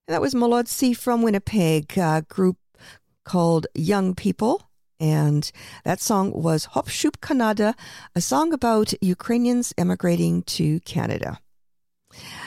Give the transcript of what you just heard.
And that was Molodzy from Winnipeg, a group called Young People. And that song was Hop Shup Kanada, a song about Ukrainians emigrating to Canada.